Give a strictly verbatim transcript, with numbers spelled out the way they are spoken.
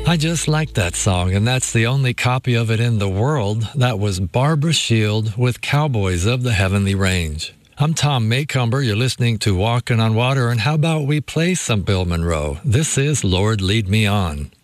I just like that song, and that's the only copy of it in the world. That was Barbara Shield with Cowboys of the Heavenly Range. I'm Tom Maycomber. You're listening to Walking on Water, and how about we play some Bill Monroe? This is Lord Lead Me On.